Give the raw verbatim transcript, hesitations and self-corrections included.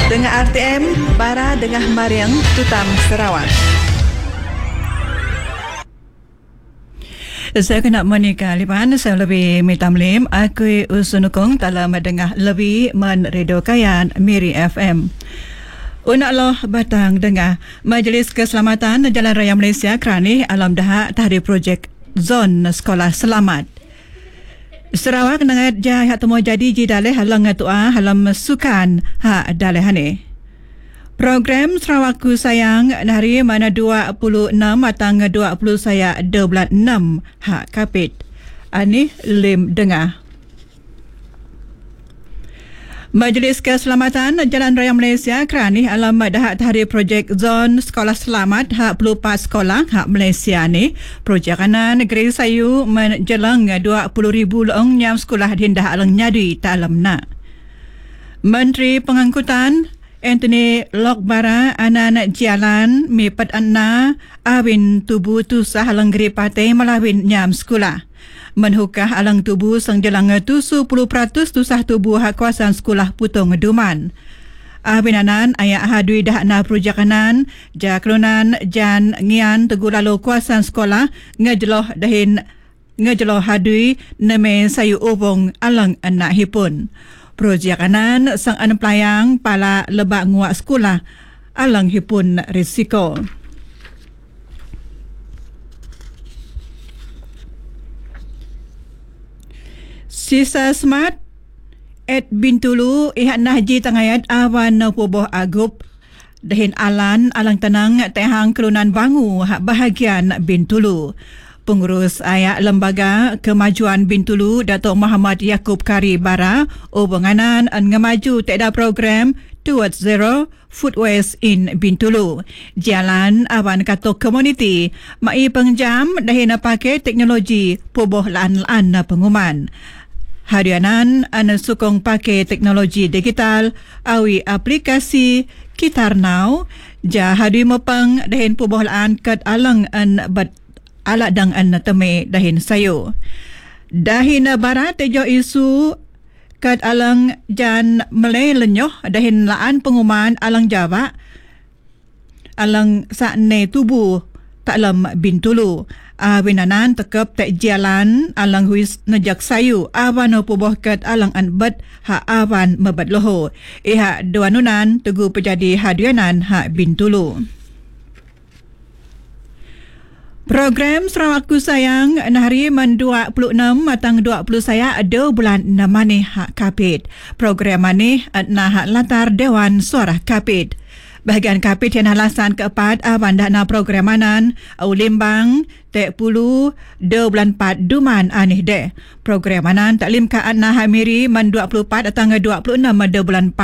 Dengan R T M, Bara dengan Mariang, Tutam Sarawak. Saya kena menikah lipan, saya lebih minta melim, aku usunukong dalam dengah lebih men radio kayan Miri F M. Unaklah batang dengah Majlis Keselamatan Jalan Raya Malaysia kerani alam dah tahri projek zon sekolah selamat. Sarawak nangat jah hak temu jadi ji daleh halang tua halam sukan ha daleh hane. Program Sarawakku Sayang hari mana dua puluh enam matang dua puluh saya dua belas enam hak kapit. Ani lim dengah. Majlis Keselamatan Jalan Raya Malaysia kerani alam dah tahri projek zon sekolah selamat hak pelupa sekolah hak Malaysia ni. Projek kanan negeri sayu menjelang dua puluh ribu leong nyam sekolah dindah alang nyadi tak alam nak. Menteri Pengangkutan Anthony Lokbara anak-anak jalan mipat anna awin tubuh tu sahalang geri partai melawin nyam sekolah. Menhukah alang tubuh sang jelang tujuh puluh peratus tusah tubuh hak kawasan sekolah Putong Duman. Abinanan ayak hadui dah na projekanan jaklunan jan ngian teguh lalu kawasan sekolah ngejeloh dahin ngejeloh hadui neme sayu ubong alang anak hipun. Projekanan sang anak pelayang pala lebak nguak sekolah alang hipun risiko. Sisa smart at Bintulu ihat nahji tangayat awan na puboh agup dahin alan alang tenang tehang kelunan bangu hak bahagian Bintulu. Pengurus ayak Lembaga Kemajuan Bintulu Datuk Muhammad Yaakob Kari Bara hubunganan an ngemaju tekda program Towards Zero Food Waste in Bintulu. Jalan awan katok komuniti mai pengjam dahin pakai teknologi puboh laan-laan pengumuman. Harianan anda sukong pakai teknologi digital awi aplikasi Kitar Now ja hadui mepang dahin pubohlaan kat alang an bat ala dang an teme dahin sayo. Dahin barat tejo isu kat alang jan Malay lenyoh dahin laan pengumuman alang Jawa alang sakne tubuh taklam Bintulu. Awinanan tekap tak jalan alang huis nejak sayu awan puboh kat alang anbat ha awan mebat loho. Iha duanunan teguh pejadi hadianan ha Bintulu. Program Sarawakku Sayang hari man dua puluh enam matang dua puluh saya ada bulan enam mani hak kapit. Program mani na hak latar Dewan Suara Kapit. Bahagian kapit yang alasan keempat awan dana programanan au limbang tek puluh dua bulan empat duman anih deh. Programanan taklim ka anna hamiri man dua puluh empat datang dua puluh enam pada bulan empat.